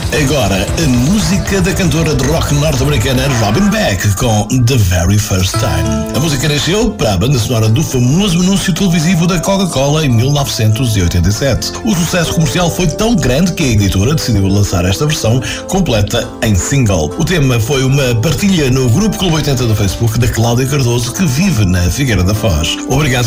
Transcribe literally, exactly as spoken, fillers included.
Agora, a música da cantora de rock norte-americana Robin Beck com The Very First Time. A música nasceu para a banda sonora do famoso anúncio televisivo da Coca-Cola em mil novecentos e oitenta e sete. O sucesso comercial foi tão grande que a editora decidiu lançar esta versão completa em single. O tema foi uma partilha no Grupo Clube oitenta do Facebook da Cláudia Cardoso, que vive na Figueira da Foz. Obrigado